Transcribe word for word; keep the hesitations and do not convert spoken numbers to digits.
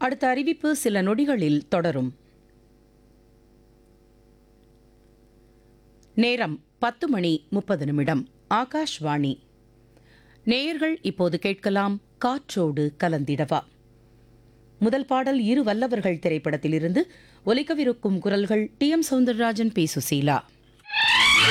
அடுத்த அறிவிப்பு சில நொடிகளில் தொடரும். நேரம் பத்து மணி முப்பது நிமிடம். ஆகாஷ்வாணி. நேயர்கள் இப்போது கேட்கலாம் காற்றோடு கலந்திடவா. முதல் பாடல் இரு வல்லவர்கள் திரைப்படத்திலிருந்து ஒலிக்கவிருக்கும் குரல்கள் D M Soundararajan, B Susheela.